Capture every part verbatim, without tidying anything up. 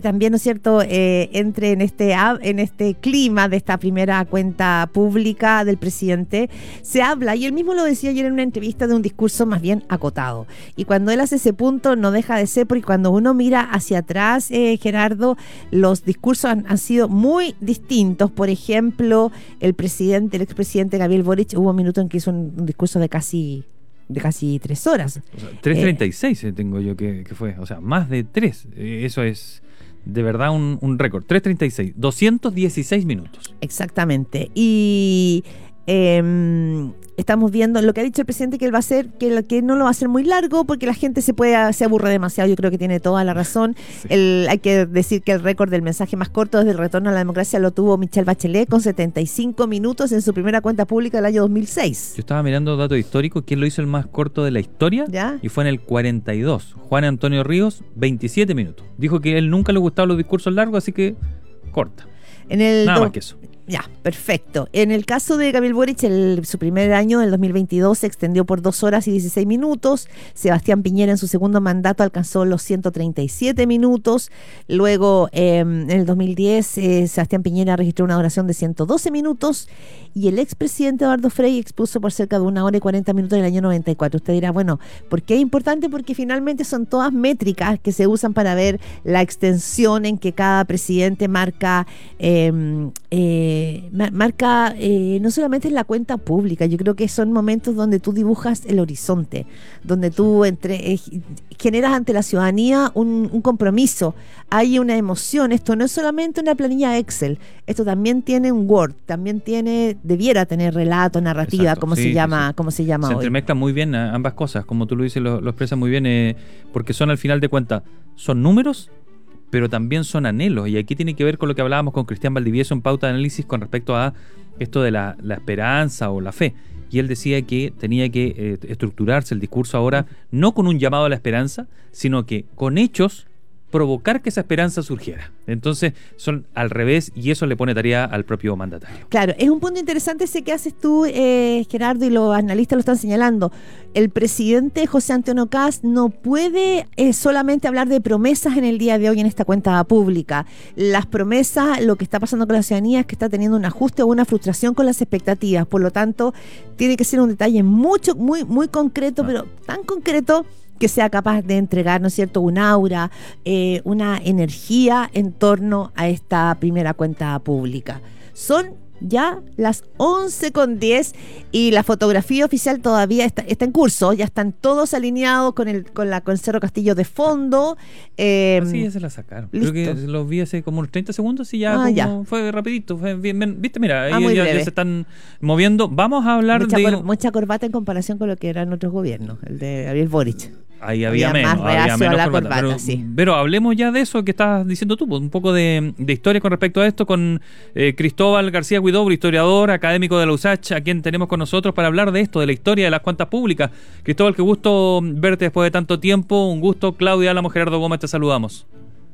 también, ¿no es cierto?, eh, entre en este, en este clima de esta primera cuenta pública del presidente. Se habla, y él mismo lo decía ayer en una entrevista, de un discurso más bien acotado. Y cuando él hace ese punto, no deja de ser, porque cuando uno mira hacia atrás, eh, Gerardo, los discursos han, han sido muy distintos. Por ejemplo, el presidente, el expresidente Gabriel Boric, hubo un minuto en que hizo un, un discurso de casi... de casi tres horas. O sea, tres treinta y seis eh, tengo yo que, que fue, o sea, más de tres. Eh, eso es de verdad un, un récord. tres treinta y seis, doscientos dieciséis minutos. Exactamente. Y eh, estamos viendo lo que ha dicho el presidente, que él va a hacer, que, que no lo va a hacer muy largo porque la gente se puede se aburre demasiado. Yo creo que tiene toda la razón. Sí. El, hay que decir que el récord del mensaje más corto desde el retorno a la democracia lo tuvo Michelle Bachelet con setenta y cinco minutos en su primera cuenta pública del año dos mil seis. Yo estaba mirando datos históricos, quién lo hizo el más corto de la historia. ¿Ya? Y fue en el cuarenta y dos. Juan Antonio Ríos, veintisiete minutos. Dijo que a él nunca le gustaban los discursos largos, así que corta. En el Nada do- más que eso. Ya, perfecto. En el caso de Gabriel Boric, el, su primer año, el dos mil veintidós, se extendió por dos horas y dieciséis minutos. Sebastián Piñera en su segundo mandato alcanzó los ciento treinta y siete minutos. Luego, eh, en el dos mil diez, eh, Sebastián Piñera registró una duración de ciento doce minutos. Y el expresidente Eduardo Frei expuso por cerca de una hora y cuarenta minutos en el año noventa y cuatro. Usted dirá, bueno, ¿por qué es importante? Porque finalmente son todas métricas que se usan para ver la extensión en que cada presidente marca... Eh, eh, marca eh, no solamente en la cuenta pública. Yo creo que son momentos donde tú dibujas el horizonte, donde tú entre, eh, generas ante la ciudadanía un, un compromiso, hay una emoción. Esto no es solamente una planilla Excel, esto también tiene un Word, también tiene, debiera tener relato, narrativa. Exacto, como, sí, se llama, sí, sí. como se llama se hoy. Se entremezclan muy bien ambas cosas, como tú lo dices, lo, lo expresas muy bien, eh, porque son, al final de cuentas, son números, pero también son anhelos, y aquí tiene que ver con lo que hablábamos con Cristian Valdivieso en Pauta de Análisis con respecto a esto de la, la esperanza o la fe, y él decía que tenía que eh, estructurarse el discurso ahora no con un llamado a la esperanza, sino que con hechos provocar que esa esperanza surgiera. Entonces son al revés, y eso le pone tarea al propio mandatario. Claro, es un punto interesante ese que haces tú, eh, Gerardo, y los analistas lo están señalando. El presidente José Antonio Kast no puede eh, solamente hablar de promesas en el día de hoy en esta cuenta pública. Las promesas, lo que está pasando con la ciudadanía es que está teniendo un ajuste o una frustración con las expectativas. Por lo tanto, tiene que ser un detalle mucho, muy, muy concreto, ah. pero tan concreto que sea capaz de entregar, ¿no es cierto?, un aura, eh, una energía en torno a esta primera cuenta pública. Son ya las once con diez y la fotografía oficial todavía está, está en curso. Ya están todos alineados con el con la con Cerro Castillo de fondo. Eh, sí, ya se la sacaron. ¿listo? Creo que los vi hace como unos treinta segundos y ya, ah, como ya. fue rapidito. Fue bien, bien, viste, mira, ah, ahí ya, ya se están moviendo. Vamos a hablar mucha de... Cor, mucha corbata en comparación con lo que eran otros gobiernos, el de Gabriel Boric. Ahí había, había menos, más había menos a la corbata, corbata, pero, sí. pero hablemos ya de eso que estás diciendo tú, pues, un poco de, de historia con respecto a esto, con eh, Cristóbal García Huidobro, historiador, académico de la U S A C H, a quien tenemos con nosotros para hablar de esto, de la historia de las cuentas públicas. Cristóbal, qué gusto verte después de tanto tiempo, un gusto. Claudia Álamo, Gerardo Gómez, te saludamos.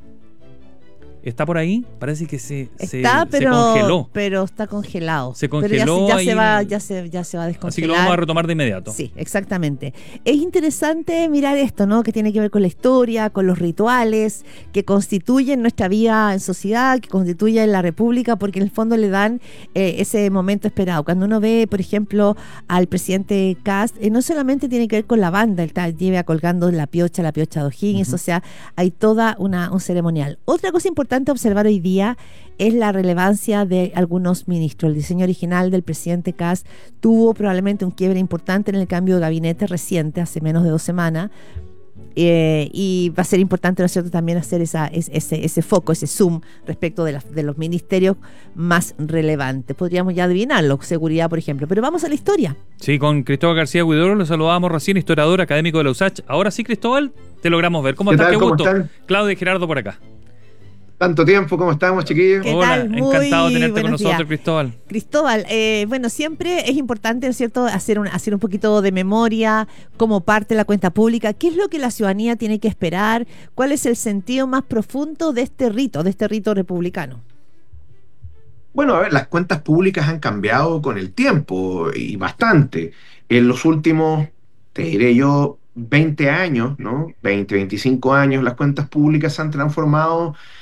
¿Está por ahí? Parece que se, está, se, pero, se congeló. Pero está congelado. Se congeló. Pero ya, se, ya, ahí, se va, ya, se, ya se va a descongelar. Así que lo vamos a retomar de inmediato. Sí, exactamente. Es interesante mirar esto, ¿no? Que tiene que ver con la historia, con los rituales que constituyen nuestra vida en sociedad, que constituyen la república, porque en el fondo le dan eh, ese momento esperado. Cuando uno ve, por ejemplo, al presidente Kast, eh, no solamente tiene que ver con la banda, él está, lleva colgando la piocha, la piocha de O'Higgins, uh-huh. O sea, hay toda una un ceremonial. Otra cosa importante a observar hoy día es la relevancia de algunos ministros. El diseño original del presidente Kast tuvo probablemente un quiebre importante en el cambio de gabinete reciente, hace menos de dos semanas, eh, y va a ser importante, ¿no es cierto?, también hacer esa, ese, ese foco, ese zoom respecto de, la, de los ministerios más relevantes. Podríamos ya adivinarlo, seguridad, por ejemplo, pero vamos a la historia. Sí, con Cristóbal García Huidobro lo saludábamos recién, historiador, académico de la U S A C H. Ahora sí, Cristóbal, te logramos ver. ¿Cómo estás? Qué gusto. Claudia y Gerardo por acá. Tanto tiempo, ¿cómo estamos, chiquillos? Hola, encantado de tenerte con nosotros, días. Cristóbal. Cristóbal, eh, bueno, siempre es importante, ¿no es cierto?, hacer un, hacer un poquito de memoria como parte de la cuenta pública. ¿Qué es lo que la ciudadanía tiene que esperar? ¿Cuál es el sentido más profundo de este rito, de este rito republicano? Bueno, a ver, las cuentas públicas han cambiado con el tiempo y bastante. En los últimos, te diré yo, veinte años, ¿no? veinte, veinticinco años, las cuentas públicas se han transformado